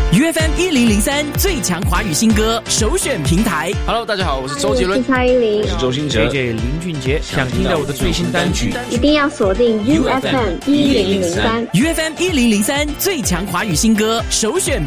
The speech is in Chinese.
UFM 1003最强华语新歌首选平台。 Hello， 大家好，我是周杰伦， 我是蔡依林， 我是周兴哲 ，JJ 林俊杰。想听到我的最新单曲， 一定要锁定 UFM 1003。 UFM 1003最强华语新歌首选